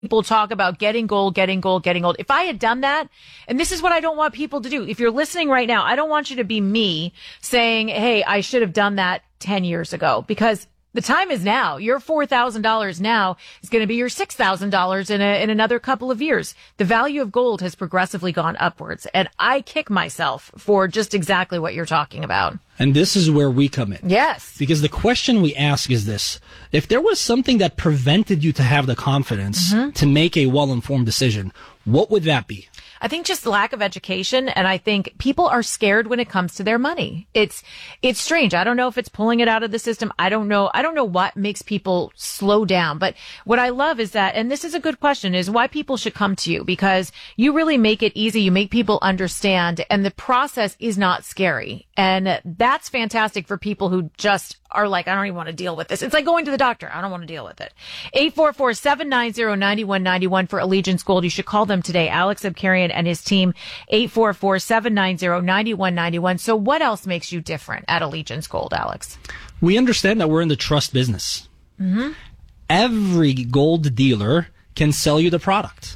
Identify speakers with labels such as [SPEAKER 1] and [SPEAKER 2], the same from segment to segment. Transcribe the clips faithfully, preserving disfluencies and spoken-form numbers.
[SPEAKER 1] People talk about getting gold, getting gold, getting gold. If I had done that, and this is what I don't want people to do. If you're listening right now, I don't want you to be me saying, hey, I should have done that ten years ago, because the time is now. Your four thousand dollars now is going to be your six thousand dollars in a, in another couple of years. The value of gold has progressively gone upwards, and I kick myself for just exactly what you're talking about.
[SPEAKER 2] And this is where we come in.
[SPEAKER 1] Yes.
[SPEAKER 2] Because the question we ask is this: if there was something that prevented you to have the confidence mm-hmm. to make a well-informed decision, what would that be?
[SPEAKER 1] I think just lack of education, and I think people are scared when it comes to their money. It's, it's strange. I don't know if it's pulling it out of the system. I don't know. I don't know what makes people slow down. But what I love is that, and this is a good question, is why people should come to you, because you really make it easy. You make people understand, and the process is not scary. And that's fantastic for people who just are like, I don't even want to deal with this. It's like going to the doctor. I don't want to deal with it. eight four four, seven nine zero, nine one nine one for Allegiance Gold. You should call them today. Alex Abkarian and his team, eight four four, seven nine zero, nine one nine one. So what else makes you different at Allegiance Gold, Alex?
[SPEAKER 2] We understand that we're in the trust business. Mm-hmm. Every gold dealer can sell you the product.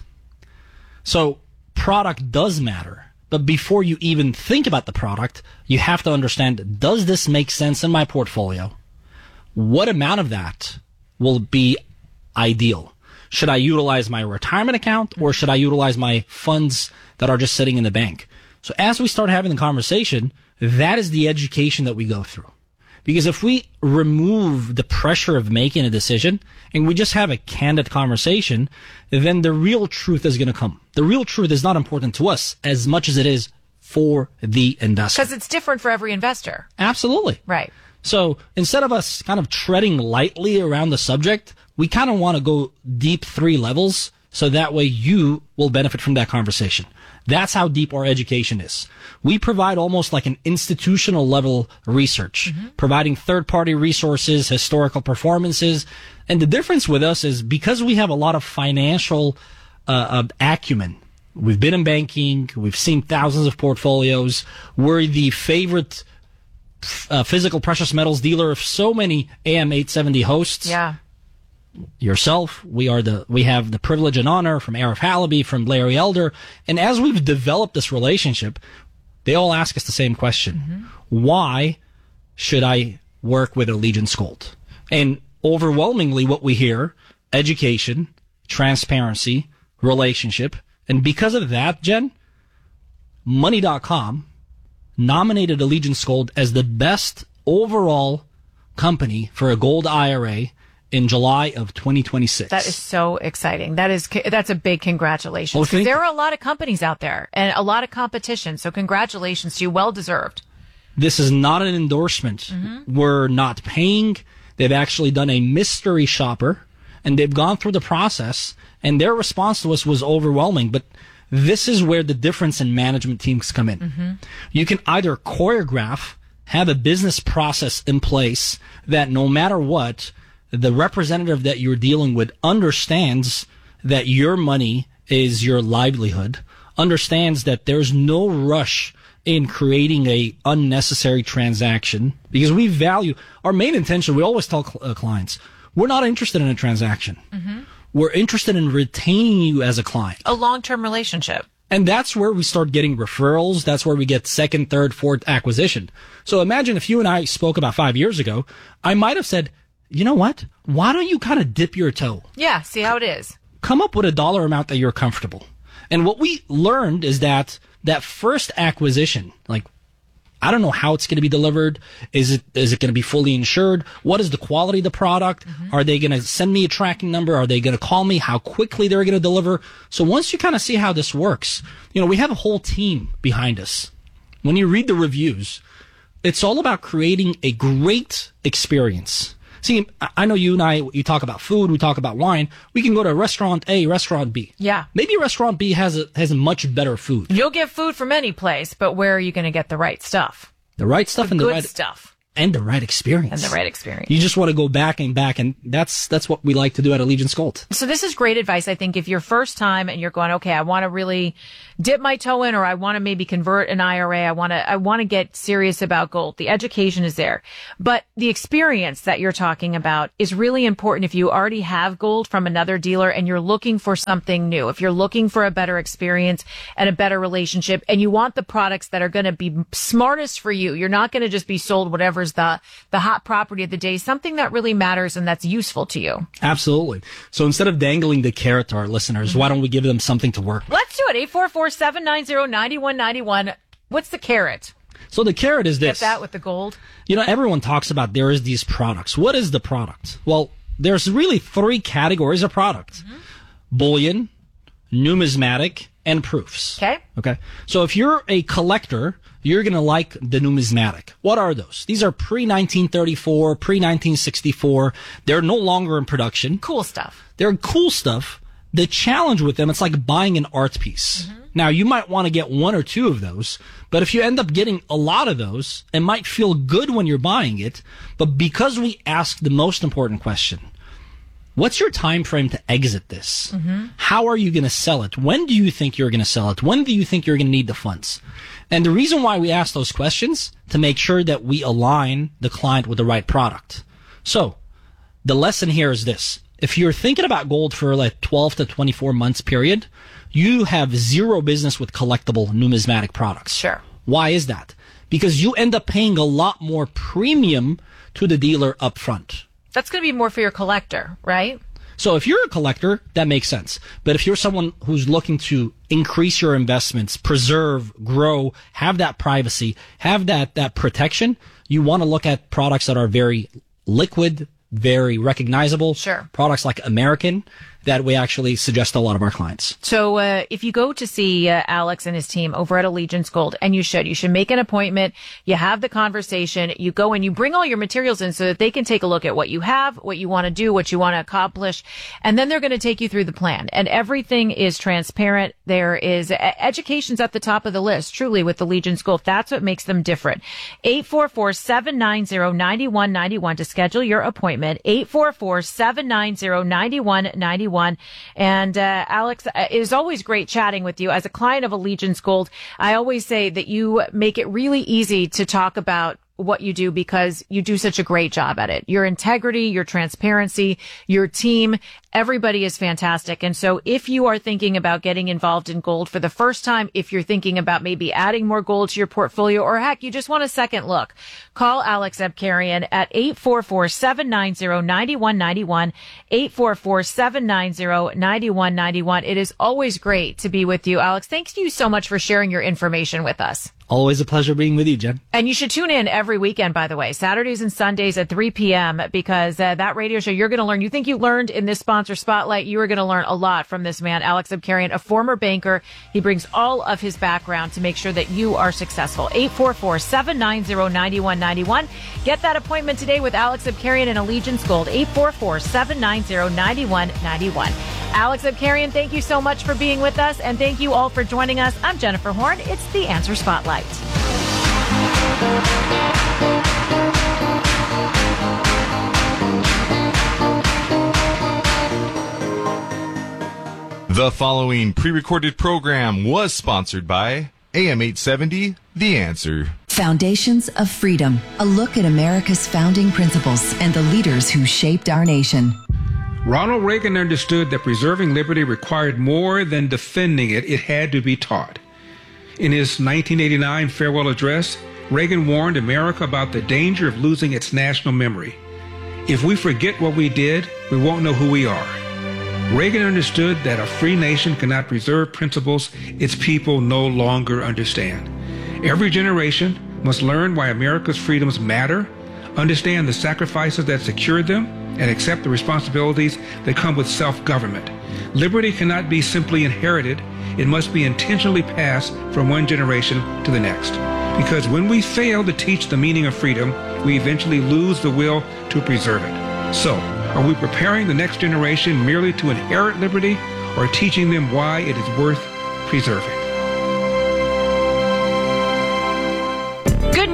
[SPEAKER 2] So product does matter. But before you even think about the product, you have to understand, does this make sense in my portfolio? What amount of that will be ideal? Should I utilize my retirement account, or should I utilize my funds that are just sitting in the bank? So as we start having the conversation, that is the education that we go through. Because if we remove the pressure of making a decision and we just have a candid conversation, then the real truth is going to come. The real truth is not important to us as much as it is for the investor.
[SPEAKER 1] Because it's different for every investor.
[SPEAKER 2] Absolutely.
[SPEAKER 1] Right.
[SPEAKER 2] So instead of us kind of treading lightly around the subject, we kind of want to go deep three levels, so that way you will benefit from that conversation. That's how deep our education is. We provide almost like an institutional level research, mm-hmm. providing third-party resources, historical performances. And the difference with us is because we have a lot of financial uh, uh, acumen. We've been in banking. We've seen thousands of portfolios. We're the favorite uh, physical precious metals dealer of so many A M eight seventy hosts.
[SPEAKER 1] Yeah.
[SPEAKER 2] Yourself, we are the, we have the privilege and honor from Arif Halaby, from Larry Elder. And as we've developed this relationship, they all ask us the same question. Mm-hmm. Why should I work with Allegiance Gold? And overwhelmingly what we hear, education, transparency, relationship. And because of that, Jen, Money dot com nominated Allegiance Gold as the best overall company for a gold I R A in July of twenty twenty-six.
[SPEAKER 1] That is so exciting. That is, that's a big congratulations.
[SPEAKER 2] Well,
[SPEAKER 1] there are a lot of companies out there and a lot of competition. So congratulations to you. Well deserved.
[SPEAKER 2] This is not an endorsement. Mm-hmm. We're not paying. They've actually done a mystery shopper, and they've gone through the process, and their response to us was overwhelming. But this is where the difference in management teams come in. Mm-hmm. You can either choreograph, have a business process in place that no matter what, the representative that you're dealing with understands that your money is your livelihood, understands that there's no rush in creating a unnecessary transaction, because we value, our main intention, we always tell cl- uh, clients, we're not interested in a transaction. Mm-hmm. We're interested in retaining you as a client.
[SPEAKER 1] A long-term relationship.
[SPEAKER 2] And that's where we start getting referrals. That's where we get second, third, fourth acquisition. So imagine if you and I spoke about five years ago, I might have said, you know what? Why don't you kind of dip your toe?
[SPEAKER 1] Yeah, see how it is.
[SPEAKER 2] Come up with a dollar amount that you're comfortable. And what we learned is that that first acquisition, like, I don't know how it's going to be delivered. Is it is it going to be fully insured? What is the quality of the product? Mm-hmm. Are they going to send me a tracking number? Are they going to call me? How quickly they're going to deliver? So once you kind of see how this works, you know, we have a whole team behind us. When you read the reviews, it's all about creating a great experience. See, I know you and I, you talk about food, we talk about wine. We can go to restaurant A, restaurant B.
[SPEAKER 1] Yeah.
[SPEAKER 2] Maybe restaurant B has a, has a much better food.
[SPEAKER 1] You'll get food from any place, but where are you going to get the right stuff?
[SPEAKER 2] The right stuff
[SPEAKER 1] the
[SPEAKER 2] and the
[SPEAKER 1] good
[SPEAKER 2] right
[SPEAKER 1] stuff.
[SPEAKER 2] and the right experience.
[SPEAKER 1] And the right experience.
[SPEAKER 2] You just want to go back and back, and that's that's what we like to do at Allegiance Gold.
[SPEAKER 1] So this is great advice, I think, if you're first time and you're going, okay, I want to really dip my toe in, or I want to maybe convert an I R A. I want to I want to get serious about gold. The education is there. But the experience that you're talking about is really important if you already have gold from another dealer and you're looking for something new. If you're looking for a better experience and a better relationship, and you want the products that are going to be smartest for you. You're not going to just be sold whatever's the, the hot property of the day, something that really matters and that's useful to you.
[SPEAKER 2] Absolutely. So instead of dangling the carrot to our listeners, mm-hmm. why don't we give them something to work with?
[SPEAKER 1] Let's do it. eight four four, seven nine zero, nine one nine one. What's the carrot?
[SPEAKER 2] So the carrot is this.
[SPEAKER 1] Get that with the gold?
[SPEAKER 2] You know, everyone talks about there is these products. What is the product? Well, there's really three categories of product. Mm-hmm. Bullion, numismatic, and proofs.
[SPEAKER 1] Okay.
[SPEAKER 2] Okay. So if you're a collector, you're going to like the numismatic. What are those? These are pre nineteen thirty-four, pre nineteen sixty-four. They're no longer in production.
[SPEAKER 1] Cool stuff.
[SPEAKER 2] They're cool stuff. The challenge with them, it's like buying an art piece. Mm-hmm. Now, you might want to get one or two of those, but if you end up getting a lot of those, it might feel good when you're buying it, but because we ask the most important question, what's your time frame to exit this? Mm-hmm. How are you going to sell it? When do you think you're going to sell it? When do you think you're going to need the funds? And the reason why we ask those questions, to make sure that we align the client with the right product. So, the lesson here is this. If you're thinking about gold for like twelve to twenty-four months period, you have zero business with collectible numismatic products.
[SPEAKER 1] Sure.
[SPEAKER 2] Why is that? Because you end up paying a lot more premium to the dealer up front.
[SPEAKER 1] That's going to be more for your collector, right?
[SPEAKER 2] So if you're a collector, that makes sense. But if you're someone who's looking to increase your investments, preserve, grow, have that privacy, have that, that protection, you want to look at products that are very liquid, very recognizable.
[SPEAKER 1] Sure.
[SPEAKER 2] Products like American that we actually suggest to a lot of our clients.
[SPEAKER 1] So uh, if you go to see uh, Alex and his team over at Allegiance Gold, and you should, you should make an appointment, you have the conversation, you go and you bring all your materials in so that they can take a look at what you have, what you want to do, what you want to accomplish, and then they're going to take you through the plan. And everything is transparent. There is uh, education's at the top of the list, truly, with Allegiance Gold. That's what makes them different. eight four four, seven nine zero, nine one nine one to schedule your appointment. eight four four, seven nine zero, nine one nine one. And uh, Alex, it is always great chatting with you. As a client of Allegiance Gold, I always say that you make it really easy to talk about what you do because you do such a great job at it. Your integrity, your transparency, your team, everybody is fantastic. And so if you are thinking about getting involved in gold for the first time, if you're thinking about maybe adding more gold to your portfolio, or heck, you just want a second look, call Alex Abkarian at eight four four, seven nine zero, nine one nine one, eight four four, seven nine zero, nine one nine one. It is always great to be with you, Alex. Thanks you so much for sharing your information with us.
[SPEAKER 2] Always a pleasure being with you, Jen.
[SPEAKER 1] And you should tune in every weekend, by the way, Saturdays and Sundays at three p.m. because uh, that radio show, you're going to learn. You think you learned in this sponsor spotlight, you are going to learn a lot from this man, Alex Abkarian, a former banker. He brings all of his background to make sure that you are successful. eight four four, seven nine zero, nine one nine one. Get that appointment today with Alex Abkarian and Allegiance Gold. eight four four, seven nine zero, nine one nine one. Alex Abkarian, thank you so much for being with us, and thank you all for joining us. I'm Jennifer Horn. It's the Answer Spotlight.
[SPEAKER 3] The following pre-recorded program was sponsored by A M eight seventy, The Answer.
[SPEAKER 4] Foundations of Freedom, a look at America's founding principles and the leaders who shaped our nation.
[SPEAKER 5] Ronald Reagan understood that preserving liberty required more than defending it, it had to be taught. In his nineteen eighty-nine farewell address, Reagan warned America about the danger of losing its national memory. If we forget what we did, we won't know who we are. Reagan understood that a free nation cannot preserve principles its people no longer understand. Every generation must learn why America's freedoms matter, understand the sacrifices that secured them, and accept the responsibilities that come with self-government. Liberty cannot be simply inherited. It must be intentionally passed from one generation to the next. Because when we fail to teach the meaning of freedom, we eventually lose the will to preserve it. So, are we preparing the next generation merely to inherit liberty, or teaching them why it is worth preserving?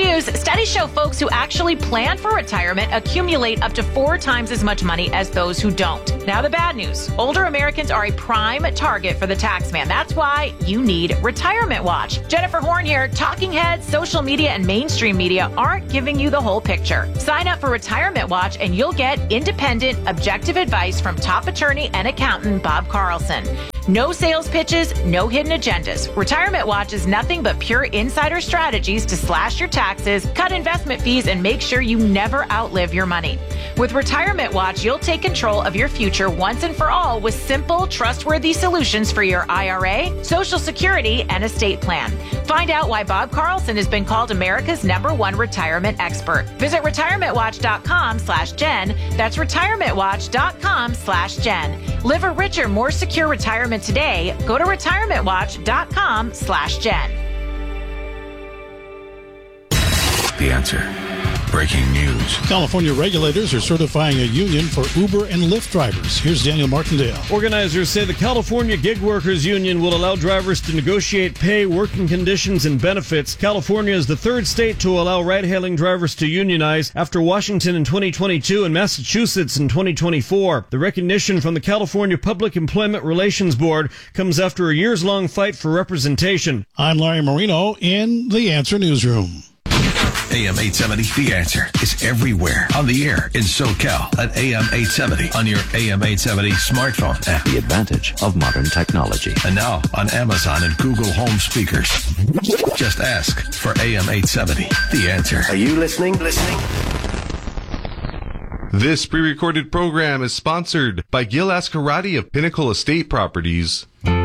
[SPEAKER 1] news, studies show folks who actually plan for retirement accumulate up to four times as much money as those who don't. Now the bad news. Older Americans are a prime target for the tax man. That's why you need Retirement Watch. Jennifer Horn here. Talking heads, social media, and mainstream media aren't giving you the whole picture. Sign up for Retirement Watch and you'll get independent, objective advice from top attorney and accountant Bob Carlson. No sales pitches, no hidden agendas. Retirement Watch is nothing but pure insider strategies to slash your taxes, cut investment fees, and make sure you never outlive your money. With Retirement Watch, you'll take control of your future once and for all with simple, trustworthy solutions for your I R A, Social Security, and estate plan. Find out why Bob Carlson has been called America's number one retirement expert. Visit retirementwatch.com slash Jen. That's retirementwatch.com slash Jen. Live a richer, more secure retirement today. Go to retirementwatch.com slash Jen.
[SPEAKER 6] The Answer. Breaking news.
[SPEAKER 7] California regulators are certifying a union for Uber and Lyft drivers. Here's Daniel Martindale.
[SPEAKER 8] Organizers say the California Gig Workers Union will allow drivers to negotiate pay, working conditions, and benefits. California is the third state to allow ride-hailing drivers to unionize after Washington in twenty twenty-two and Massachusetts in twenty twenty-four. The recognition from the California Public Employment Relations Board comes after a years-long fight for representation.
[SPEAKER 7] I'm Larry Marino in The Answer Newsroom.
[SPEAKER 6] A M eight seventy, The Answer is everywhere on the air in SoCal at A M eight seventy on your A M eight seventy smartphone app.
[SPEAKER 9] The advantage of modern technology.
[SPEAKER 6] And now on Amazon and Google Home speakers. Just ask for A M eight seventy, The Answer.
[SPEAKER 9] Are you listening? Listening?
[SPEAKER 3] This pre-recorded program is sponsored by Gil Ascarati of Pinnacle Estate Properties.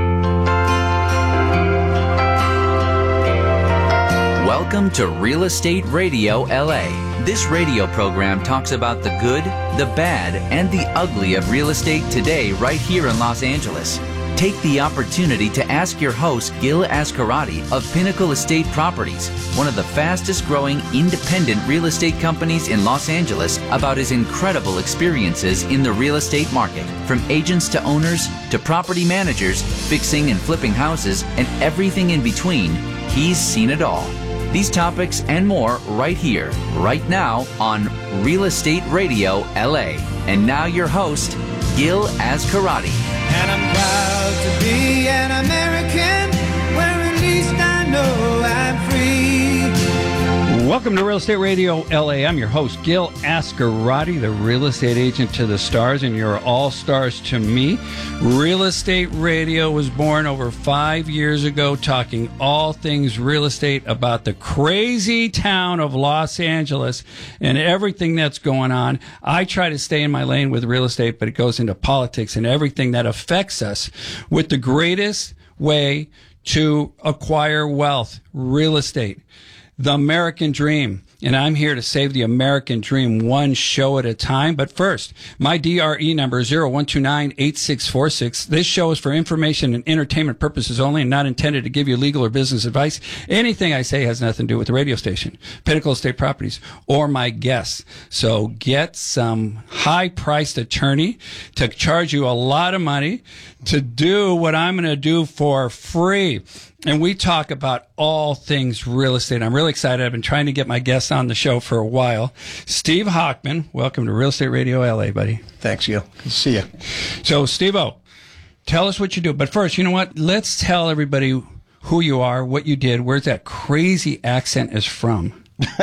[SPEAKER 10] Welcome to Real Estate Radio L A. This radio program talks about the good, the bad, and the ugly of real estate today right here in Los Angeles. Take the opportunity to ask your host, Gil Ascarati of Pinnacle Estate Properties, one of the fastest growing independent real estate companies in Los Angeles, about his incredible experiences in the real estate market. From agents to owners to property managers, fixing and flipping houses, and everything in between, he's seen it all. These topics and more right here, right now on Real Estate Radio L A. And now your host, Gil Ascarati.
[SPEAKER 11] And I'm proud to be an American, where at least I know I'm free.
[SPEAKER 12] Welcome to Real Estate Radio L A. I'm your host, Gil Ascarati, the real estate agent to the stars, and you're all stars to me. Real Estate Radio was born over five years ago, talking all things real estate about the crazy town of Los Angeles and everything that's going on. I try to stay in my lane with real estate, but it goes into politics and everything that affects us with the greatest way to acquire wealth, real estate. The American Dream. And I'm here to save the American dream one show at a time. But first, my D R E number is zero one two nine, eight six four six. This show is for information and entertainment purposes only and not intended to give you legal or business advice. Anything I say has nothing to do with the radio station, Pinnacle Estate Properties, or my guests. So get some high-priced attorney to charge you a lot of money to do what I'm going to do for free. And we talk about all things real estate. I'm really excited. I've been trying to get my guests on the show for a while. Steve Hockman, welcome to Real Estate Radio L A, buddy.
[SPEAKER 13] Thanks, Gil. Good to see you.
[SPEAKER 12] So, Steve-O, tell us what you do. But first, you know what? Let's tell everybody who you are, what you did, where that crazy accent is from.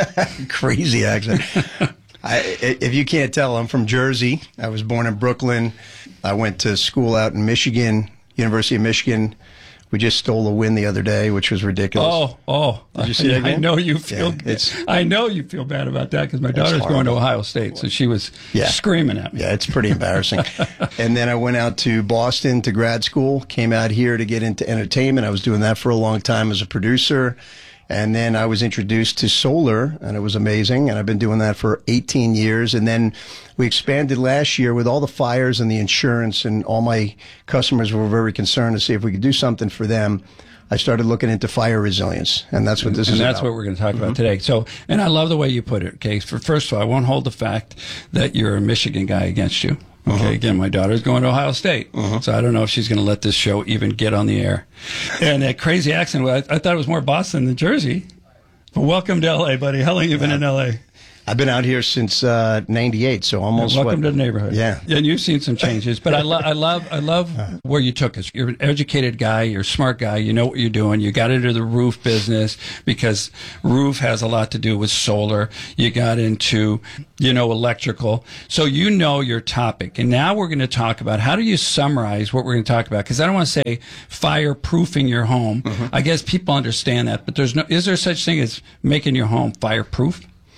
[SPEAKER 13] Crazy accent. I, if you can't tell, I'm from Jersey. I was born in Brooklyn. I went to school out in Michigan, University of Michigan. We just stole a win the other day, which was ridiculous.
[SPEAKER 12] Oh, oh!
[SPEAKER 13] Did you see that game?
[SPEAKER 12] I know you feel.
[SPEAKER 13] Yeah, it's,
[SPEAKER 12] I know you feel bad about that because my daughter's going to Ohio State, so she was yeah. screaming at me.
[SPEAKER 13] Yeah, it's pretty embarrassing. And then I went out to Boston to grad school. Came out here to get into entertainment. I was doing that for a long time as a producer. And then I was introduced to solar, and it was amazing. And I've been doing that for eighteen years. And then we expanded last year with all the fires and the insurance, and all my customers were very concerned to see if we could do something for them. I started looking into fire resilience, and that's what this
[SPEAKER 12] and
[SPEAKER 13] is about.
[SPEAKER 12] And that's what we're going to talk about mm-hmm. today. So, and I love the way you put it, okay? For, first of all, I won't hold the fact that you're a Michigan guy against you. Okay, uh-huh. Again, my daughter's going to Ohio State, uh-huh. so I don't know if she's going to let this show even get on the air. And that crazy accent, I, I thought it was more Boston than Jersey. Well, welcome to L A, buddy. How long have you been in L A?
[SPEAKER 13] I've been out here since uh, ninety-eight, so almost.
[SPEAKER 12] Welcome
[SPEAKER 13] what,
[SPEAKER 12] to the neighborhood.
[SPEAKER 13] Yeah,
[SPEAKER 12] and you've seen some changes, but I, lo- I love, I love where you took us. You're an educated guy. You're a smart guy. You know what you're doing. You got into the roof business because roof has a lot to do with solar. You got into, you know, electrical. So you know your topic. And now we're going to talk about how do you summarize what we're going to talk about? Because I don't want to say fireproofing your home. Mm-hmm. I guess people understand that, but there's no. Is there such thing as making your home fireproof?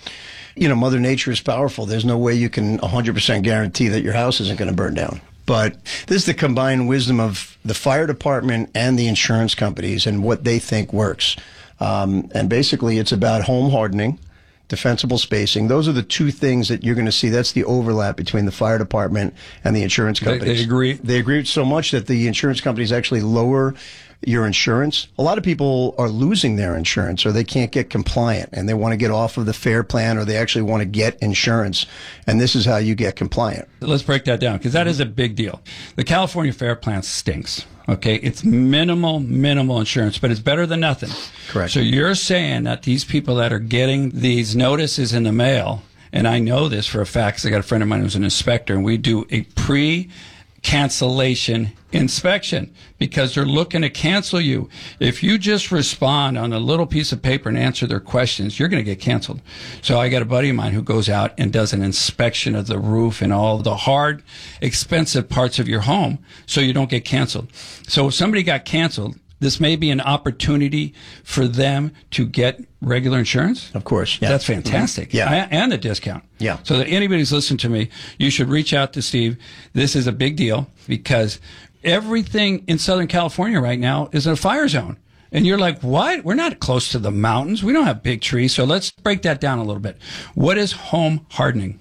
[SPEAKER 13] You know, Mother Nature is powerful. There's no way you can one hundred percent guarantee that your house isn't going to burn down. But this is the combined wisdom of the fire department and the insurance companies and what they think works. Um, and basically, it's about home hardening, defensible spacing. Those are the two things that you're going to see. That's the overlap between the fire department and the insurance companies.
[SPEAKER 12] They, they agree?
[SPEAKER 13] They agree so much that the insurance companies actually lower your insurance. A lot of people are losing their insurance or they can't get compliant and they want to get off of the FAIR plan or they actually want to get insurance. And this is how you get compliant.
[SPEAKER 12] Let's break that down because that is a big deal. The California FAIR plan stinks. Okay, it's minimal, minimal insurance, but it's better than nothing.
[SPEAKER 13] Correct.
[SPEAKER 12] So you're saying that these people that are getting these notices in the mail, and I know this for a fact because I got a friend of mine who's an inspector, and we do a pre cancellation inspection because they're looking to cancel you. If you just respond on a little piece of paper and answer their questions, you're going to get canceled. So I got a buddy of mine who goes out and does an inspection of the roof and all the hard, expensive parts of your home so you don't get canceled. So if somebody got canceled, this may be an opportunity for them to get regular insurance.
[SPEAKER 13] Of course. Yeah.
[SPEAKER 12] That's fantastic.
[SPEAKER 13] Mm-hmm. Yeah.
[SPEAKER 12] And the discount.
[SPEAKER 13] Yeah.
[SPEAKER 12] So that anybody's listening to me, you should reach out to Steve. This is a big deal because everything in Southern California right now is in a fire zone. And you're like, what? We're not close to the mountains. We don't have big trees. So let's break that down a little bit. What is home hardening?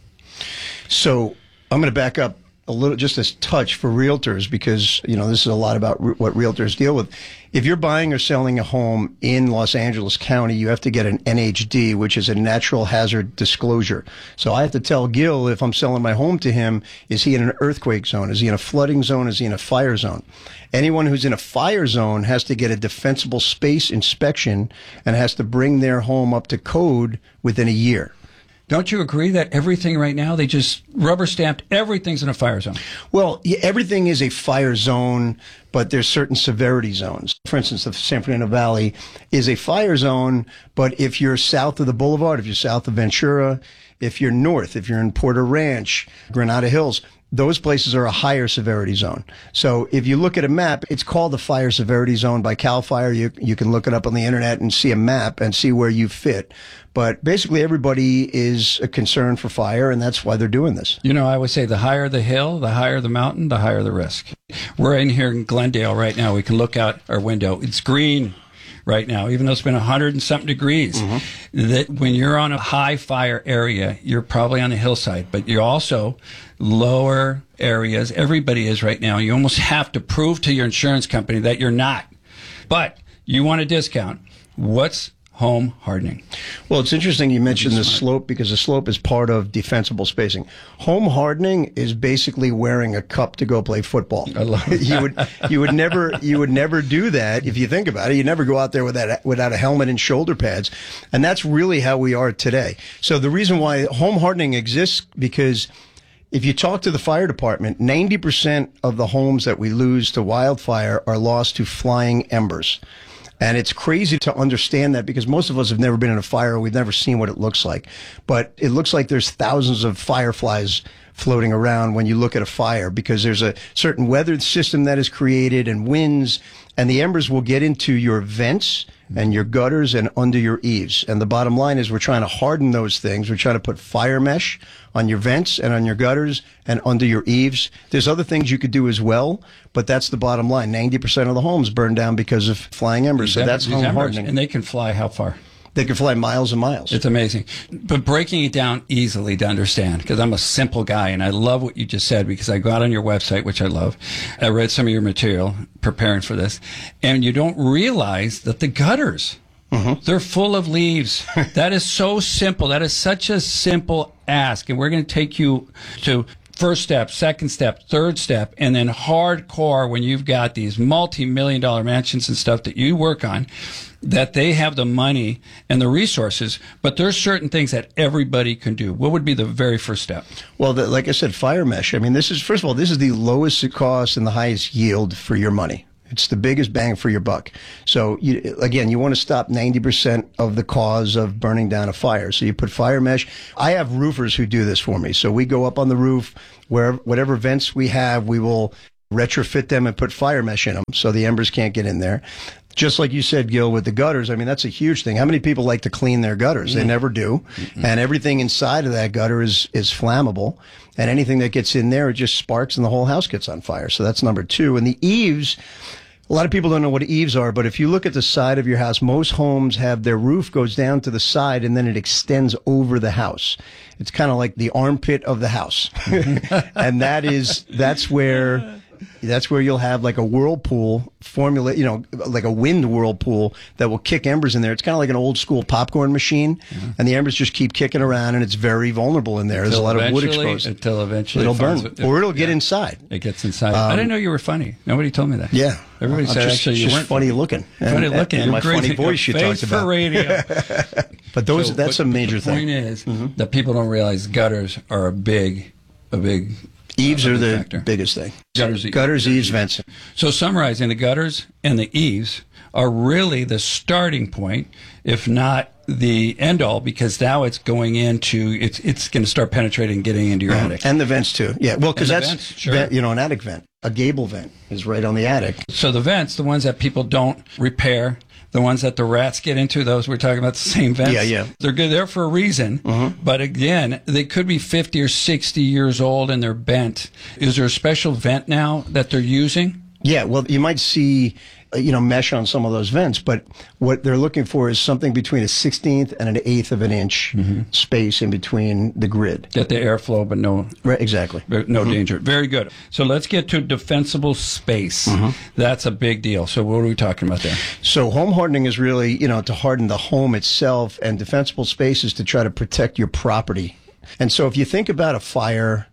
[SPEAKER 13] So I'm going to back up a little, just a touch for realtors, because, you know, this is a lot about re- what realtors deal with. If you're buying or selling a home in Los Angeles County, you have to get an N H D, which is a natural hazard disclosure. So I have to tell Gil, if I'm selling my home to him, is he in an earthquake zone? Is he in a flooding zone? Is he in a fire zone? Anyone who's in a fire zone has to get a defensible space inspection and has to bring their home up to code within a year.
[SPEAKER 12] Don't you agree that everything right now, they just rubber stamped everything's in a fire zone?
[SPEAKER 13] Well, yeah, everything is a fire zone, but there's certain severity zones. For instance, the San Fernando Valley is a fire zone, but if you're south of the boulevard, if you're south of Ventura, if you're north, if you're in Porter Ranch, Granada Hills, those places are a higher severity zone. So if you look at a map, it's called the fire severity zone by CAL FIRE. You, you can look it up on the internet and see a map and see where you fit. But basically everybody is a concern for fire, and that's why they're doing this.
[SPEAKER 12] You know, I would say the higher the hill, the higher the mountain, the higher the risk. We're in here in Glendale right now. We can look out our window. It's green right now, even though it's been a hundred and something degrees. Mm-hmm. That when you're on a high fire area, you're probably on a hillside, but you're also lower areas. Everybody is right now. You almost have to prove to your insurance company that you're not. But you want a discount. What's home hardening?
[SPEAKER 13] Well, it's interesting you mentioned the slope, because the slope is part of defensible spacing. Home hardening is basically wearing a cup to go play football.
[SPEAKER 12] I love that.
[SPEAKER 13] you would you would never you would never do that if you think about it. You never go out there without without a helmet and shoulder pads, and that's really how we are today. So the reason why home hardening exists, because if you talk to the fire department, ninety percent of the homes that we lose to wildfire are lost to flying embers. And it's crazy to understand that, because most of us have never been in a fire. We've never seen what it looks like. But it looks like there's thousands of fireflies floating around when you look at a fire, because there's a certain weather system that is created and winds, and the embers will get into your vents and your gutters and under your eaves. And the bottom line is we're trying to harden those things. We're trying to put fire mesh on your vents and on your gutters and under your eaves. There's other things you could do as well, but that's the bottom line. ninety percent of the homes burn down because of flying embers.
[SPEAKER 12] These
[SPEAKER 13] so that's
[SPEAKER 12] these
[SPEAKER 13] home
[SPEAKER 12] embers,
[SPEAKER 13] hardening.
[SPEAKER 12] And they can fly how far?
[SPEAKER 13] They can fly miles and miles.
[SPEAKER 12] It's amazing. But breaking it down easily to understand, because I'm a simple guy, and I love what you just said, because I got on your website, which I love. I read some of your material preparing for this, and you don't realize that the gutters, mm-hmm. they're full of leaves. That is so simple. That is such a simple ask, and we're going to take you to first step, second step, third step, and then hardcore when you've got these multi-million dollar mansions and stuff that you work on, that they have the money and the resources, but there's certain things that everybody can do. What would be the very first step?
[SPEAKER 13] Well, the, like I said, fire mesh. I mean, this is, first of all, this is the lowest cost and the highest yield for your money. It's the biggest bang for your buck. So, you, again, you want to stop ninety percent of the cause of burning down a fire. So you put fire mesh. I have roofers who do this for me. So we go up on the roof, where whatever vents we have, we will retrofit them and put fire mesh in them so the embers can't get in there. Just like you said, Gil, with the gutters, I mean, that's a huge thing. How many people like to clean their gutters? Mm. They never do. Mm-mm. And everything inside of that gutter is, is flammable. And anything that gets in there, it just sparks and the whole house gets on fire. So that's number two. And the eaves, a lot of people don't know what eaves are, but if you look at the side of your house, most homes have their roof goes down to the side and then it extends over the house. It's kind of like the armpit of the house. And that is, that's where... That's where you'll have like a whirlpool formula, you know, like a wind whirlpool that will kick embers in there. It's kind of like an old school popcorn machine, mm-hmm. and the embers just keep kicking around, and it's very vulnerable in there. There's
[SPEAKER 12] until
[SPEAKER 13] a lot of wood exposed.
[SPEAKER 12] Until eventually
[SPEAKER 13] it'll burn,
[SPEAKER 12] it,
[SPEAKER 13] or it'll get
[SPEAKER 12] yeah,
[SPEAKER 13] inside.
[SPEAKER 12] It gets inside.
[SPEAKER 13] Um,
[SPEAKER 12] I didn't know you were funny. Nobody told me that.
[SPEAKER 13] Yeah.
[SPEAKER 12] Everybody
[SPEAKER 13] I'm
[SPEAKER 12] said
[SPEAKER 13] just,
[SPEAKER 12] actually you
[SPEAKER 13] just
[SPEAKER 12] weren't
[SPEAKER 13] funny looking.
[SPEAKER 12] Funny
[SPEAKER 13] and,
[SPEAKER 12] looking.
[SPEAKER 13] And, and my
[SPEAKER 12] great
[SPEAKER 13] funny voice you
[SPEAKER 12] face
[SPEAKER 13] talked about.
[SPEAKER 12] For radio.
[SPEAKER 13] But those,
[SPEAKER 12] so,
[SPEAKER 13] that's
[SPEAKER 12] but
[SPEAKER 13] a major
[SPEAKER 12] the
[SPEAKER 13] thing.
[SPEAKER 12] The point is
[SPEAKER 13] mm-hmm.
[SPEAKER 12] that people don't realize gutters are a big, a big...
[SPEAKER 13] Eaves
[SPEAKER 12] uh,
[SPEAKER 13] are the
[SPEAKER 12] factor.
[SPEAKER 13] biggest thing.
[SPEAKER 12] Gutters,
[SPEAKER 13] gutters, eaves, vents.
[SPEAKER 12] So summarizing, the gutters and the eaves are really the starting point, if not the end all, because now it's going into, it's it's going to start penetrating and getting into your
[SPEAKER 13] mm-hmm.
[SPEAKER 12] attic.
[SPEAKER 13] And the vents too. Yeah, well, because that's,
[SPEAKER 12] vents, sure.
[SPEAKER 13] vent, you know, an attic vent. A gable vent is right on the attic.
[SPEAKER 12] So the vents, the ones that people don't repair, the ones that the rats get into, those we're talking about the same vents.
[SPEAKER 13] Yeah, yeah.
[SPEAKER 12] They're good there for a reason. Mm-hmm. But again, they could be fifty or sixty years old and they're bent. Is there a special vent now that they're using?
[SPEAKER 13] Yeah, well, you might see, uh, you know, mesh on some of those vents, but what they're looking for is something between a sixteenth and an eighth of an inch mm-hmm. space in between the grid.
[SPEAKER 12] Get the airflow, but no...
[SPEAKER 13] Right, exactly.
[SPEAKER 12] No
[SPEAKER 13] mm-hmm.
[SPEAKER 12] danger. Very good. So let's get to defensible space. Mm-hmm. That's a big deal. So what are we talking about there?
[SPEAKER 13] So home hardening is really, you know, to harden the home itself, and defensible space is to try to protect your property. And so if you think about a fire,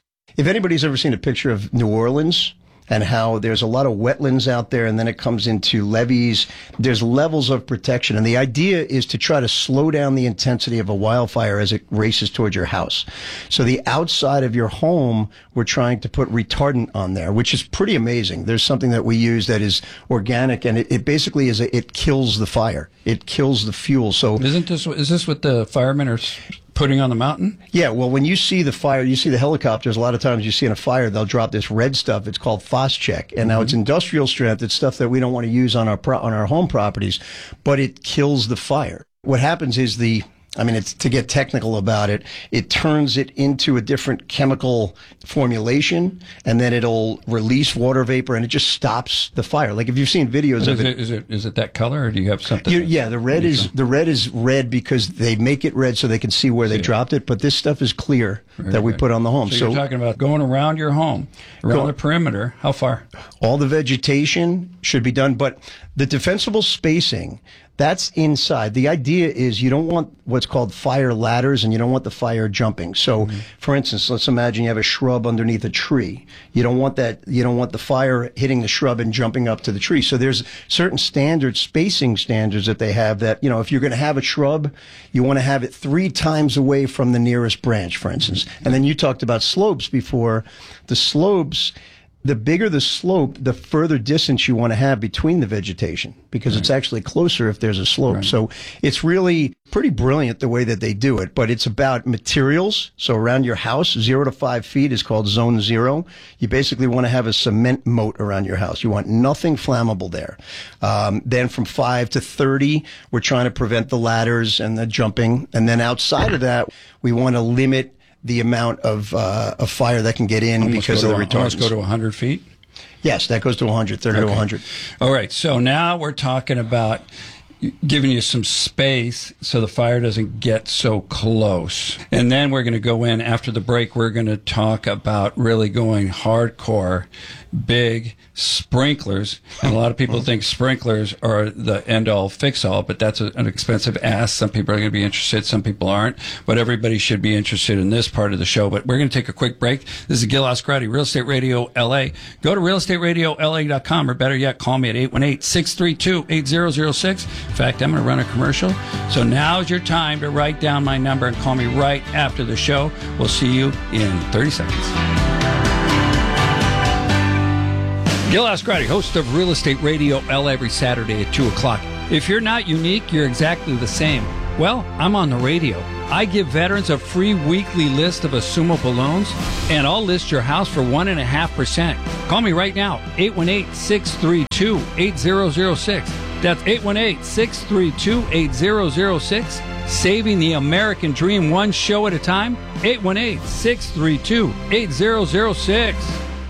[SPEAKER 13] if anybody's ever seen a picture of New Orleans... and how there's a lot of wetlands out there, and then it comes into levees. There's levels of protection. And the idea is to try to slow down the intensity of a wildfire as it races towards your house. So the outside of your home, we're trying to put retardant on there, which is pretty amazing. There's something that we use that is organic, and it, it basically is, a, it kills the fire. It kills the fuel. So
[SPEAKER 12] isn't this, is this what the firemen are putting on the mountain?
[SPEAKER 13] Yeah, well, when you see the fire, you see the helicopters, a lot of times you see in a fire, they'll drop this red stuff. It's called Phos-Chek. And mm-hmm. now it's industrial strength. It's stuff that we don't want to use on our pro- on our home properties, but it kills the fire. What happens is the I mean, it's, to get technical about it, it turns it into a different chemical formulation, and then it'll release water vapor, and it just stops the fire. Like if you've seen videos
[SPEAKER 12] is
[SPEAKER 13] of it,
[SPEAKER 12] it, is it is it that color, or do you have something?
[SPEAKER 13] You, yeah, the red is the red is red because they make it red so they can see where see they it. dropped it. But this stuff is clear Very that we good. put on the home.
[SPEAKER 12] So,
[SPEAKER 13] so
[SPEAKER 12] you're talking about going around your home, around go, the perimeter. How far?
[SPEAKER 13] All the vegetation should be done, but the defensible spacing. That's inside. The idea is you don't want what's called fire ladders, and you don't want the fire jumping. So, mm-hmm. for instance, let's imagine you have a shrub underneath a tree. You don't want that. You don't want the fire hitting the shrub and jumping up to the tree. So there's certain standard spacing standards that they have that, you know, if you're going to have a shrub, you want to have it three times away from the nearest branch, for instance. Mm-hmm. And then you talked about slopes before. The slopes, the bigger the slope, the further distance you want to have between the vegetation, because right. it's actually closer if there's a slope. Right. So it's really pretty brilliant the way that they do it, but it's about materials. So around your house, zero to five feet is called zone zero. You basically want to have a cement moat around your house. You want nothing flammable there. Um, then from five to thirty, we're trying to prevent the ladders and the jumping. And then outside of that, we want to limit the amount of uh, of fire that can get in almost because of the retardants.
[SPEAKER 12] Almost go to one hundred feet?
[SPEAKER 13] Yes, that goes to one hundred, thirty okay. to one hundred.
[SPEAKER 12] All right, so now we're talking about giving you some space so the fire doesn't get so close. And then we're going to go in after the break. We're going to talk about really going hardcore, big sprinklers. And a lot of people think sprinklers are the end-all, fix-all, but that's a, an expensive ask. Some people are going to be interested, some people aren't. But everybody should be interested in this part of the show. But we're going to take a quick break. This is Gil Ascarati, Real Estate Radio L A. Go to real estate radio L A dot com, or better yet, call me at eight one eight, six three two, eight zero zero six. In fact, I'm going to run a commercial. So now's your time to write down my number and call me right after the show. We'll see you in thirty seconds. Gil Ascarati, host of Real Estate Radio L A every Saturday at two o'clock. If you're not unique, you're exactly the same. Well, I'm on the radio. I give veterans a free weekly list of assumable loans, and I'll list your house for one point five percent. Call me right now, eight one eight, six three two, eight zero zero six. That's eight one eight, six three two, eight zero zero six. Saving the American dream one show at a time, eight one eight, six three two, eight zero zero six.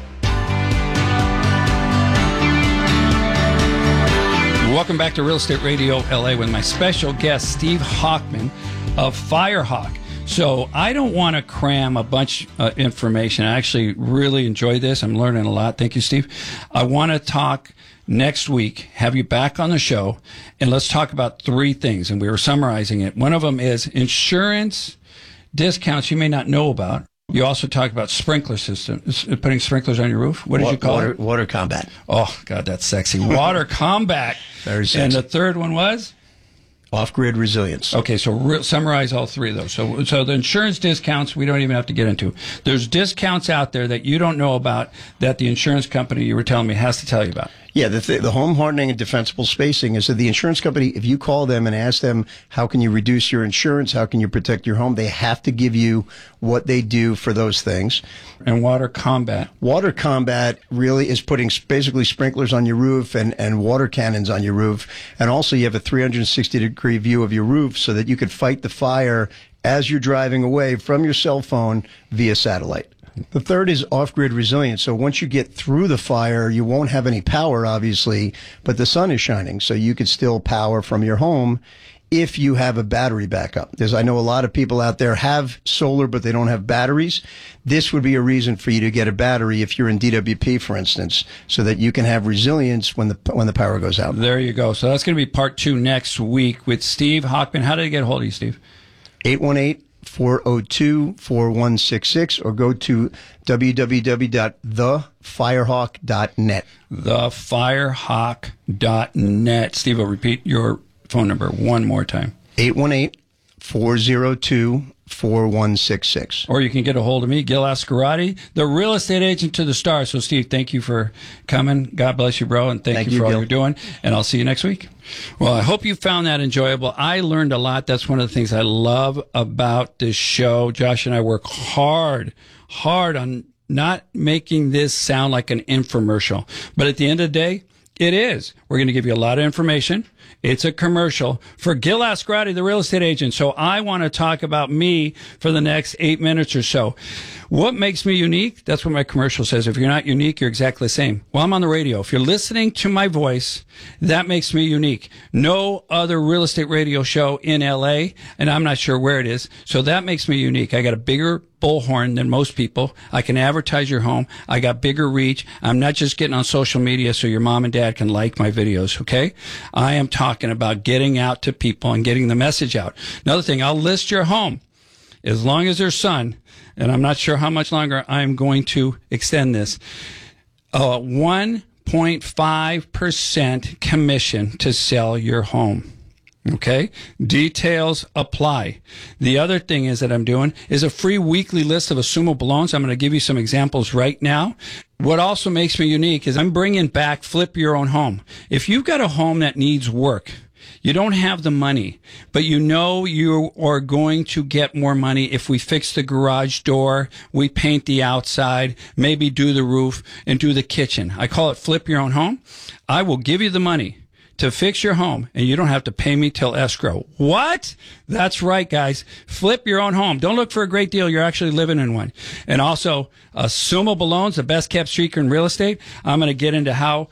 [SPEAKER 12] Welcome back to Real Estate Radio L A with my special guest, Steve Hochman of Firehawk. So I don't want to cram a bunch of information. I actually really enjoy this. I'm learning a lot. Thank you, Steve. I want to talk next week, have you back on the show, and let's talk about three things. And we were summarizing it. One of them is insurance discounts you may not know about. You also talked about sprinkler systems, putting sprinklers on your roof. What did you call
[SPEAKER 13] water,
[SPEAKER 12] it?
[SPEAKER 13] Water combat.
[SPEAKER 12] Oh, God, that's sexy. Water combat.
[SPEAKER 13] Very sexy.
[SPEAKER 12] And the third one was?
[SPEAKER 13] Off-grid resilience.
[SPEAKER 12] Okay, so re- summarize all three of those. So, so the insurance discounts, we don't even have to get into. There's discounts out there that you don't know about that the insurance company you were telling me has to tell you about.
[SPEAKER 13] Yeah, the, th- the home hardening and defensible spacing is that the insurance company, if you call them and ask them, how can you reduce your insurance? How can you protect your home? They have to give you what they do for those things.
[SPEAKER 12] And water combat.
[SPEAKER 13] Water combat really is putting basically sprinklers on your roof and, and water cannons on your roof. And also you have a three hundred sixty degree view of your roof so that you could fight the fire as you're driving away from your cell phone via satellite. The third is off-grid resilience. So once you get through the fire, you won't have any power, obviously, but the sun is shining. So you could still power from your home if you have a battery backup. There's, I know a lot of people out there have solar, but they don't have batteries. This would be a reason for you to get a battery if you're in D W P, for instance, so that you can have resilience when the when the power goes out.
[SPEAKER 12] There you go. So that's going to be part two next week with Steve Hochman. How did I get a hold of you, Steve?
[SPEAKER 13] eight one eight, four oh two, four one six six or go to w w w dot the firehawk dot net.
[SPEAKER 12] the firehawk dot net. Steve, I'll repeat your phone number one more time.
[SPEAKER 13] eight one eight, four oh two, four one six six.
[SPEAKER 12] Or you can get a hold of me, Gil Ascarati, the real estate agent to the stars. So, Steve, thank you for coming. God bless you, bro, and thank,
[SPEAKER 13] thank
[SPEAKER 12] you,
[SPEAKER 13] you
[SPEAKER 12] for all
[SPEAKER 13] Gil.
[SPEAKER 12] you're doing. And I'll see you next week. Well, I hope you found that enjoyable. I learned a lot. That's one of the things I love about this show. Josh and I work hard, hard on not making this sound like an infomercial. But at the end of the day, it is. We're going to give you a lot of information. It's a commercial for Gil Ascarati, the real estate agent. So I want to talk about me for the next eight minutes or so. What makes me unique? That's what my commercial says. If you're not unique, you're exactly the same. Well, I'm on the radio. If you're listening to my voice, that makes me unique. No other real estate radio show in L A, and I'm not sure where it is. So that makes me unique. I got a bigger bullhorn than most people. I can advertise your home. I got bigger reach. I'm not just getting on social media so your mom and dad can like my videos, okay? I am talking about getting out to people and getting the message out. Another thing, I'll list your home as long as there's sun, and I'm not sure how much longer I'm going to extend this. Uh, one point five percent commission to sell your home. Okay? Details apply. The other thing is that I'm doing is a free weekly list of assumable loans. I'm going to give you some examples right now. What also makes me unique is I'm bringing back Flip Your Own Home. If you've got a home that needs work, you don't have the money, but you know you are going to get more money if we fix the garage door, we paint the outside, maybe do the roof, and do the kitchen. I call it Flip Your Own Home. I will give you the money to fix your home, and you don't have to pay me till escrow. What? That's right, guys. Flip your own home. Don't look for a great deal. You're actually living in one. And also, assumable loans, the best kept secret in real estate. I'm going to get into how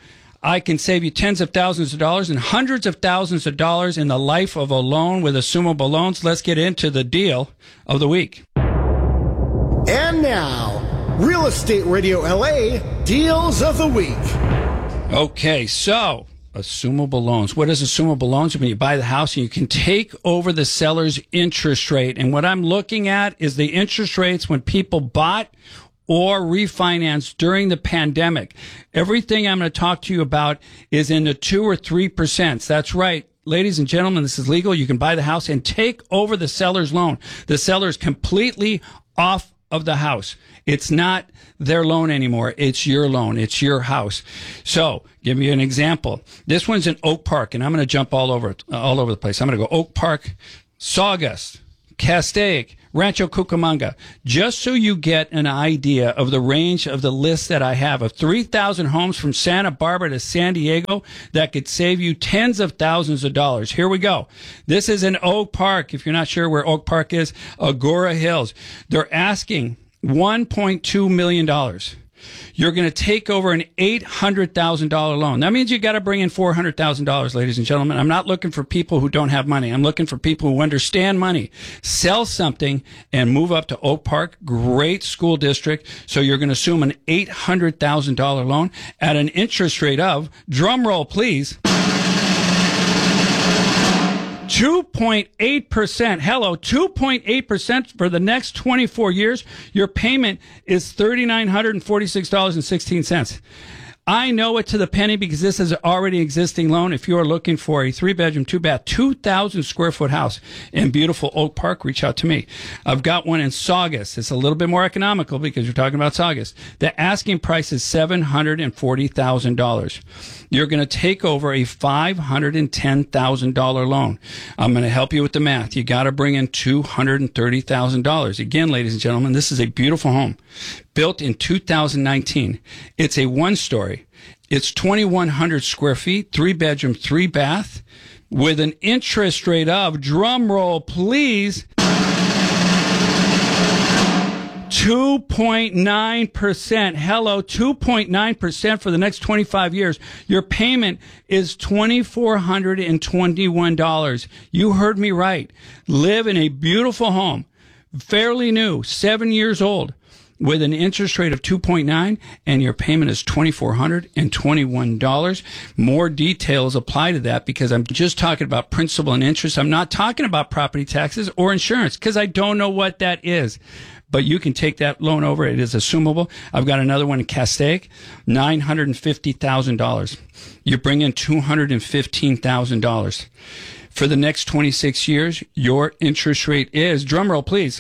[SPEAKER 12] I can save you tens of thousands of dollars and hundreds of thousands of dollars in the life of a loan with Assumable Loans. Let's get into the deal of the week.
[SPEAKER 14] And now, Real Estate Radio L A Deals of the Week.
[SPEAKER 12] Okay, so Assumable Loans. What is Assumable Loans? When you buy the house and you can take over the seller's interest rate. And what I'm looking at is the interest rates when people bought or refinanced during the pandemic. Everything I'm going to talk to you about is in the two or three percent. That's right. Ladies and gentlemen, this is legal. You can buy the house and take over the seller's loan. The seller is completely off of the house. It's not their loan anymore. It's your loan. It's your house. So, give you an example. This one's in Oak Park, and I'm going to jump all over it, all over the place. I'm going to go Oak Park, Saugus, Castaic, Rancho Cucamonga, just so you get an idea of the range of the list that I have of three thousand homes from Santa Barbara to San Diego that could save you tens of thousands of dollars. Here we go. This is in Oak Park. If you're not sure where Oak Park is, Agora Hills. They're asking one point two million dollars. You're going to take over an eight hundred thousand dollars loan. That means you got to bring in four hundred thousand dollars, ladies and gentlemen. I'm not looking for people who don't have money. I'm looking for people who understand money. Sell something and move up to Oak Park. Great school district. So you're going to assume an eight hundred thousand dollars loan at an interest rate of, drum roll please, two point eight percent. Hello, two point eight percent for the next twenty-four years. Your payment is three thousand nine hundred forty-six dollars and sixteen cents. I know it to the penny because this is already an existing loan. If you are looking for a three-bedroom, two-bath, two thousand square foot house in beautiful Oak Park, reach out to me. I've got one in Saugus. It's a little bit more economical because you're talking about Saugus. The asking price is seven hundred forty thousand dollars. You're going to take over a five hundred ten thousand dollars loan. I'm going to help you with the math. You got to bring in two hundred thirty thousand dollars. Again, ladies and gentlemen, this is a beautiful home built in two thousand nineteen. It's a one-story. It's twenty-one hundred square feet, three bedroom, three bath, with an interest rate of, drum roll please, two point nine percent. Hello, two point nine percent for the next twenty-five years. Your payment is two thousand four hundred twenty-one dollars. You heard me right. Live in a beautiful home, fairly new, seven years old, with an interest rate of two point nine, and your payment is two thousand four hundred twenty-one dollars. More details apply to that because I'm just talking about principal and interest. I'm not talking about property taxes or insurance because I don't know what that is. But you can take that loan over. It is assumable. I've got another one in Castaic, nine hundred fifty thousand dollars. You bring in two hundred fifteen thousand dollars. For the next twenty-six years, your interest rate is, drumroll please,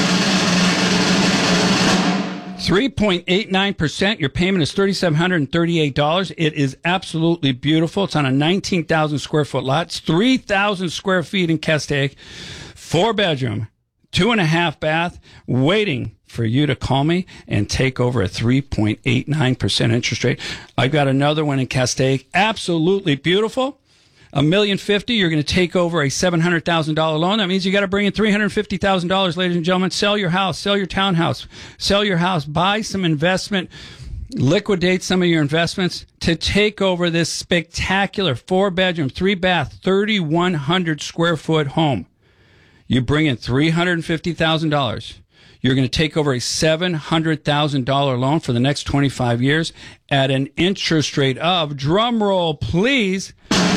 [SPEAKER 12] three point eight nine percent. Your payment is three thousand seven hundred thirty-eight dollars. It is absolutely beautiful. It's on a nineteen thousand square foot lot. It's three thousand square feet in Castaic. Four bedroom, two and a half bath, waiting for you to call me and take over a three point eight nine percent interest rate. I've got another one in Castaic. Absolutely beautiful. A million fifty, you're going to take over a seven hundred thousand dollars loan. That means you got to bring in three hundred fifty thousand dollars, ladies and gentlemen. Sell your house, sell your townhouse, sell your house, buy some investment, liquidate some of your investments to take over this spectacular four bedroom, three bath, thirty-one hundred square foot home. You bring in three hundred fifty thousand dollars. You're going to take over a seven hundred thousand dollars loan for the next twenty-five years at an interest rate of, drumroll please,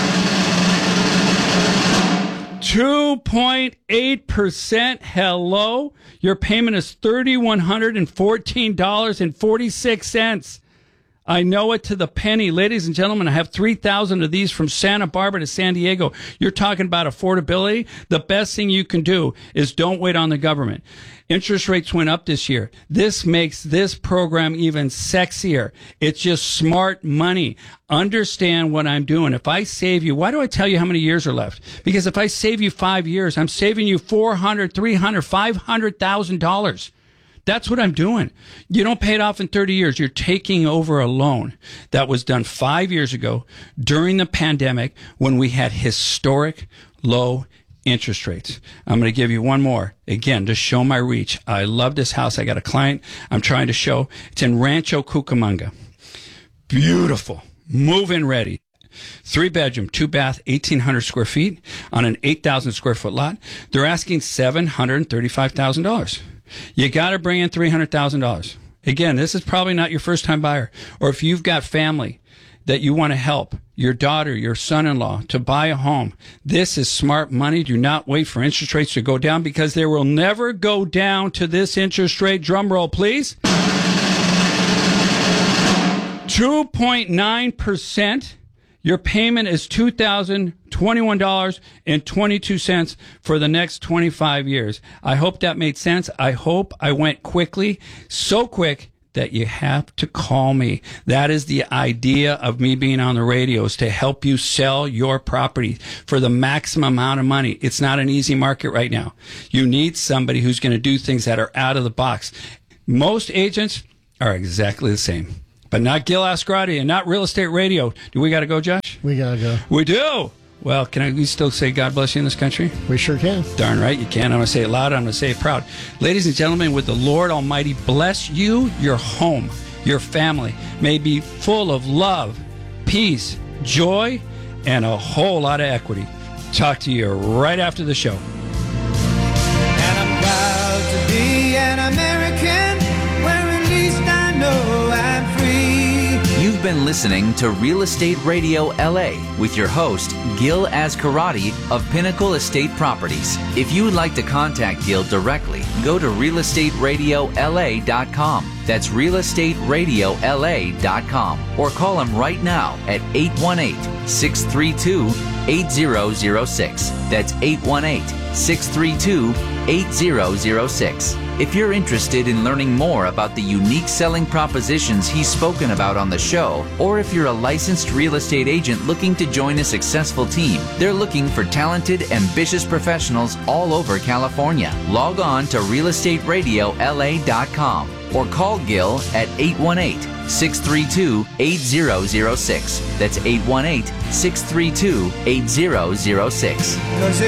[SPEAKER 12] two point eight percent. Hello. Your payment is three thousand one hundred fourteen dollars and forty-six cents. I know it to the penny. Ladies and gentlemen, I have three thousand of these from Santa Barbara to San Diego. You're talking about affordability. The best thing you can do is don't wait on the government. Interest rates went up this year. This makes this program even sexier. It's just smart money. Understand what I'm doing. If I save you, why do I tell you how many years are left? Because if I save you five years, I'm saving you four hundred, three hundred, five hundred thousand dollars. That's what I'm doing. You don't pay it off in thirty years. You're taking over a loan that was done five years ago during the pandemic when we had historic low interest rates. I'm going to give you one more, again, to show my reach. I love this house. I got a client I'm trying to show. It's in Rancho Cucamonga. Beautiful. move-in ready. Three bedroom, two bath, eighteen hundred square feet on an eight thousand square foot lot. They're asking seven hundred thirty-five thousand dollars. You got to bring in three hundred thousand dollars. Again, this is probably not your first time buyer. Or if you've got family that you want to help, your daughter, your son-in-law, to buy a home, this is smart money. Do not wait for interest rates to go down, because they will never go down to this interest rate. Drum roll, please. two point nine percent. Your payment is two thousand twenty-one dollars and twenty-two cents for the next twenty-five years. I hope that made sense. I hope I went quickly, so quick that you have to call me. That is the idea of me being on the radio, is to help you sell your property for the maximum amount of money. It's not an easy market right now. You need somebody who's going to do things that are out of the box. Most agents are exactly the same. But not Gil Ascarati and not Real Estate Radio. Do we got to go, Josh?
[SPEAKER 14] We got to go.
[SPEAKER 12] We do. Well, can I we still say God bless you in this country?
[SPEAKER 14] We sure can.
[SPEAKER 12] Darn right you can. I'm going to say it loud. I'm going to say it proud. Ladies and gentlemen, would the Lord Almighty bless you, your home, your family. May be full of love, peace, joy, and a whole lot of equity. Talk to you right after the show.
[SPEAKER 11] And I'm proud to be an American, where at least I know I'm free.
[SPEAKER 10] You've been listening to Real Estate Radio L A with your host, Gil Ascarati of Pinnacle Estate Properties. If you would like to contact Gil directly, go to real estate radio L A dot com. That's real estate radio L A dot com. Or call him right now at eight one eight, six three two, eight zero zero six. That's eight one eight, six three two, eight zero zero six. If you're interested in learning more about the unique selling propositions he's spoken about on the show, or if you're a licensed real estate agent looking to join a successful team, they're looking for talented, ambitious professionals all over California. Log on to real estate radio L A dot com or call Gil at eight one eight, six three two, eight zero zero six. That's eight one eight, six three two, eight zero zero six.